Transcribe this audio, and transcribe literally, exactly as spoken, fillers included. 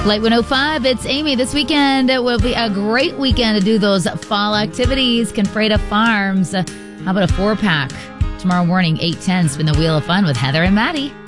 Light one oh five, it's Amy. This weekend it will be a great weekend to do those fall activities. Confreda Farms. How about a four-pack? Tomorrow morning, eight ten, spin the wheel of fun with Heather and Maddie.